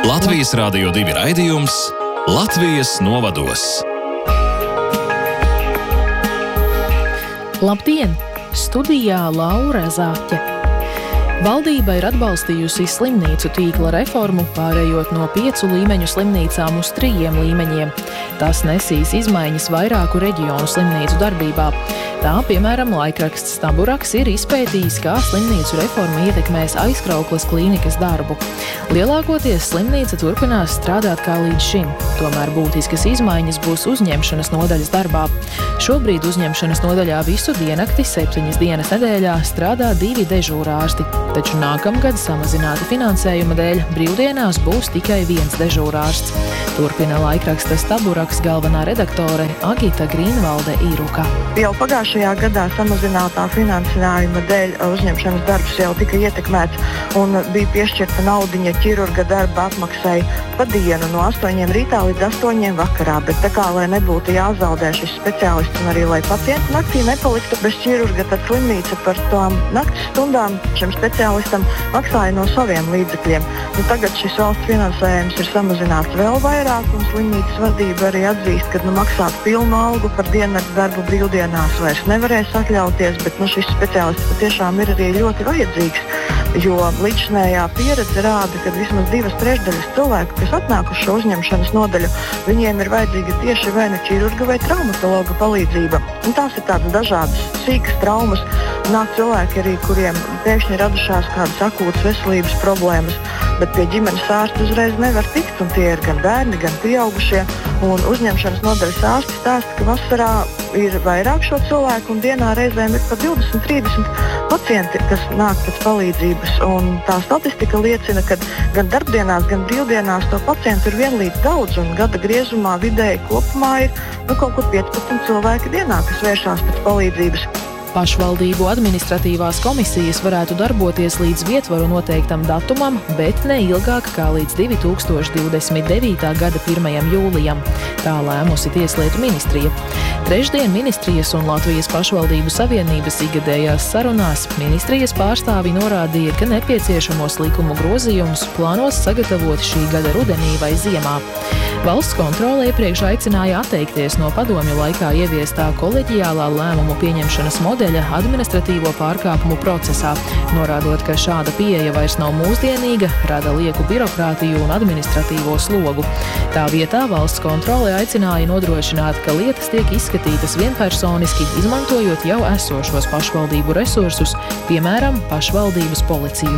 Latvijas Radio 2 raidījums Latvijas novados. Labdien! Studijā Laura Zāķe. Valdība ir atbalstījusi slimnīcu tīkla reformu, pārējot no 5 līmeņu slimnīcām uz 3 līmeņiem. Tas nesīs izmaiņas vairāku reģionu slimnīcu darbībā. Tā, piemēram, laikraksts Staburaks ir izpētījis, kā slimnīcu reforma ietekmēs Aizkraukles klīnikas darbu. Lielākoties slimnīca turpinās strādāt kā līdz šim, tomēr būtiskas izmaiņas būs uzņemšanas nodaļas darbā. Šobrīd uzņemšanas nodaļā visu diennakti 7 dienas nedēļā strādā 2 dežūrārsti, taču nākamgad samazināta finansējuma dēļ brīvdienās būs tikai 1 dežūrārsts. Turpina laikraksta Staburaks galvenā redaktore Agita Grīnvalde Īruka. Jau pagājušajā gadā samazinātā finansējuma dēļ uzņemšanas darbs jau tika ietekmēts un bija piešķirta naudiņa ķirurga darba apmaksai pa dienu no 8 rītā līdz 8 vakarā, bet tā kā, lai nebūtu jāzaudē šis speciālists un arī lai pacienti naktī nepaliktu bez ķirurga, tad slimnīca par tām naktas stundām šim speciālistam maksāja no saviem līdzekļiem. Tagad šis valsts finansējums ir samazināts vēl vairāk un slimnīcas vadība arī atzīst, ka maksāt pilnu algu par diennakts darbu brīvdienās vairs nevarēs atļauties, bet šis speciālists patiešām ir arī ļoti vajadzīgs, jo līdzinējā pieredze rāda, ka vismaz 2/3 cilvēku, kas atnāk uz šo uzņemšanas nodaļu, viņiem ir vajadzīga tieši vai nu ķirurga vai traumatologa palīdzība. Un tās ir tādas dažādas sīkas traumas. Nāk cilvēki arī, kuriem pēkšņi radušās kādas akūtas veselības problēmas, bet pie ģimenes ārsta uzreiz nevar tikt, un tie ir gan bērni, gan pieaugušie. Un uzņemšanas nodaļas ārsti stāsta, ka vasarā ir vairāk šo cilvēku, un dienā reizēm ir pat 20-30 pacienti, kas nāk pēc palīdzības. Un tā statistika liecina, ka gan darbdienās, gan brīvdienās to pacientu ir vienlīdz daudz, un gada griezumā vidēji kopumā ir kaut kur 15 cilvēki dienā, kas vēršās pēc palīdzības. Pašvaldību administratīvās komisijas varētu darboties līdz vietvaru noteiktam datumam, bet ne ilgāk kā līdz 2029. gada 1. jūlijam. Tā lēmusi Tieslietu ministrija. Trešdien ministrijas un Latvijas pašvaldību savienības ikgadējās sarunās ministrijas pārstāvi norādīja, ka nepieciešamos likumu grozījumus plānos sagatavot šī gada rudenī vai ziemā. Valsts kontrole iepriekš aicināja atteikties no padomju laikā ieviestā koleģiālā lēmumu pieņemšanas modeļa administratīvo pārkāpumu procesā, norādot, ka šāda pieeja vairs nav mūsdienīga, rada lieku birokrātiju un administratīvo slogu. Tā vietā valsts kontrole aicināja nodrošināt, ka lietas tiek izskatītas vienpersoniski, izmantojot jau esošos pašvaldību resursus, piemēram, pašvaldības policiju.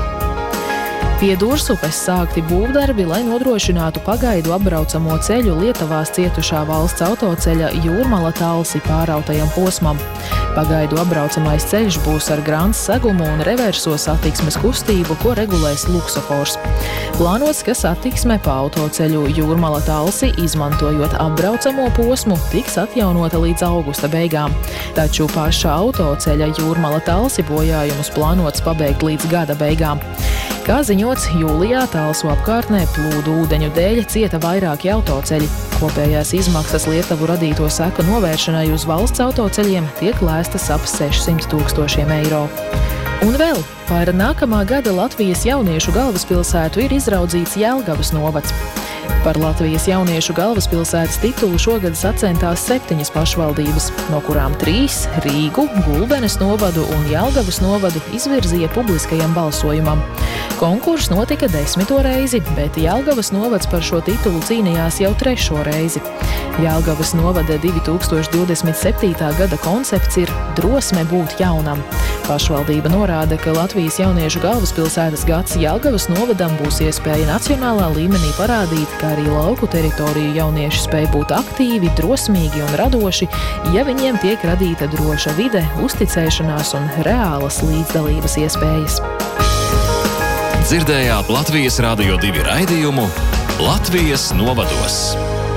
Pie Dursupes sākti būvdarbi, lai nodrošinātu pagaidu apbraucamo ceļu Lietuvās cietušā valsts autoceļa Jūrmala-Talsi pārautajam posmam. Pagaidu apbraucamais ceļš būs ar grants segumu un reverso satiksmes kustību, ko regulēs luksofors. Plānots, ka satiksme pa autoceļu Jūrmala-Talsi, izmantojot apbraucamo posmu, tiks atjaunota līdz augusta beigām. Taču paša autoceļa Jūrmala-Talsi bojājumus plānots pabeigt līdz gada beigām. Kā ziņots, jūlijā Talsu apkārtnē plūdu ūdeņu dēļ cieta vairāki autoceļi. Kopējās izmaksas Lietuvu radīto seku novēršanai uz valsts autoceļiem tiek lēstas ap 600 000 eiro. Un vēl, par nākamā gada Latvijas jauniešu galvaspilsētu ir izraudzīts Jelgavas novads. Par Latvijas jauniešu galvaspilsētas titulu šogad sacentās 7 pašvaldības, no kurām 3 Rīgu, Gulbenes novadu un Jelgavas novadu izvirzīja publiskajam balsojumam. Konkurss notika 10. reizi, bet Jelgavas novads par šo titulu cīnījās jau 3. reizi. Jelgavas novada 2027. gada koncepts ir drosme būt jaunam. Pašvaldība norāda, ka Latvijas jauniešu galvaspilsētas gads Jelgavas novadam būs iespēja nacionālā līmenī parādīt, ka arī lauku teritoriju jaunieši spēj būt aktīvi, drosmīgi un radoši, ja viņiem tiek radīta droša vide, uzticēšanās un reālas līdzdalības iespējas. Dzirdējāt Latvijas Radio 2 raidījumu Latvijas novados.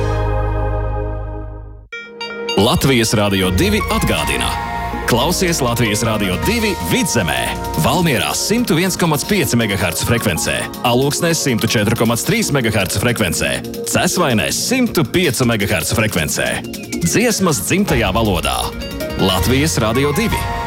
Latvijas Radio 2 atgādina. Klausies Latvijas Radio 2 Vidzemē, Valmierā 101,5 MHz frekvencē, Alūksnē 104,3 MHz frekvencē, Cesvainē 105 MHz frekvencē. Dziesmas dzimtajā valodā. Latvijas Radio 2.